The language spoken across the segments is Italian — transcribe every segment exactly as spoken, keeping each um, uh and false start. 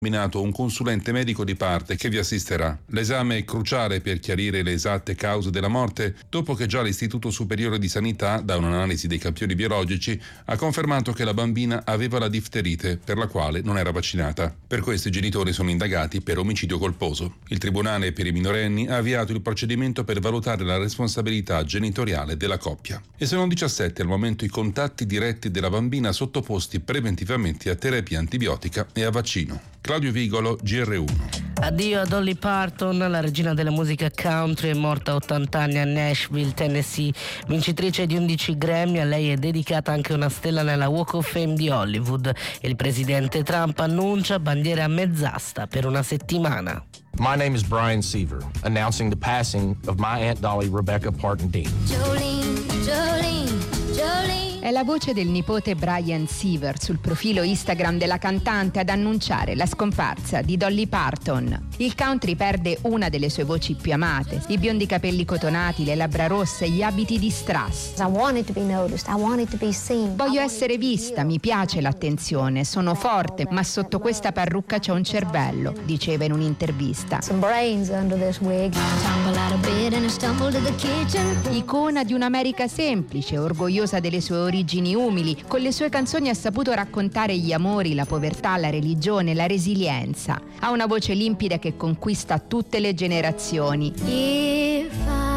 nominato un consulente medico di parte che vi assisterà. L'esame è cruciale per chiarire le esatte cause della morte, dopo che già l'Istituto Superiore di Sanità, da un'analisi dei campioni biologici, ha confermato che la bambina aveva la difterite, per la quale non era vaccinata. Per questo i genitori sono indagati per omicidio colposo. Il Tribunale per i minorenni ha avviato il procedimento per valutare la responsabilità genitoriale della coppia. E sono diciassette al momento i contatti diretti della bambina sottoposti preventivamente a terapia antibiotica e a vaccino. Claudio Vigolo, G R uno. Addio a Dolly Parton, la regina della musica country, è morta a ottanta anni a Nashville, Tennessee. Vincitrice di undici Grammy, a lei è dedicata anche una stella nella Walk of Fame di Hollywood. Il presidente Trump annuncia bandiera a mezz'asta per una settimana. My name is Brian Seaver, announcing the passing of my Aunt Dolly Rebecca Parton Dean. Jolene, Jolene, Jolene. È la voce del nipote Brian Seaver sul profilo Instagram della cantante ad annunciare la scomparsa di Dolly Parton. Il country perde una delle sue voci più amate, i biondi capelli cotonati, le labbra rosse, gli abiti di strass. I wanted to be noticed, I wanted to be seen. Voglio essere vista, mi piace l'attenzione, sono forte, ma sotto questa parrucca c'è un cervello, diceva in un'intervista. Some brains under this wig. Tumble out of bed and stumble to the kitchen. Icona di un'America semplice, orgogliosa delle sue origini umili, con le sue canzoni ha saputo raccontare gli amori, la povertà, la religione, la resilienza. Ha una voce limpida che conquista tutte le generazioni. If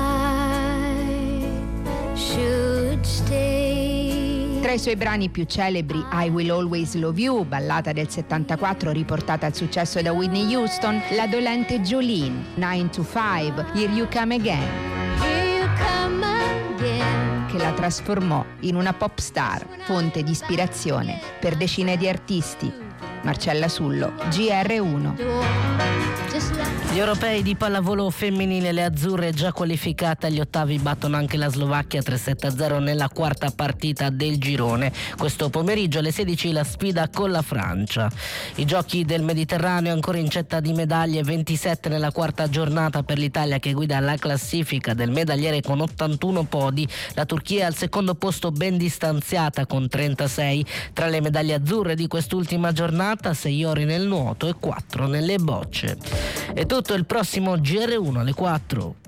I should stay. Tra i suoi brani più celebri, I Will Always Love You, ballata del settantaquattro riportata al successo da Whitney Houston, la dolente Jolene, nine to five, Here You Come Again. Here you come again. Che la trasformò in una pop star, fonte di ispirazione per decine di artisti. Marcella Sullo, G R uno. Gli europei di pallavolo femminile, le azzurre già qualificate agli ottavi battono anche la Slovacchia tre sette a zero nella quarta partita del girone. Questo pomeriggio alle sedici la sfida con la Francia. I giochi del Mediterraneo ancora in cetta di medaglie, ventisette nella quarta giornata per l'Italia che guida la classifica del medagliere con ottantuno podi. La Turchia è al secondo posto ben distanziata con trentasei. Tra le medaglie azzurre di quest'ultima giornata, sei ori nel nuoto e quattro nelle bocce. È tutto, il prossimo G R uno alle quattro.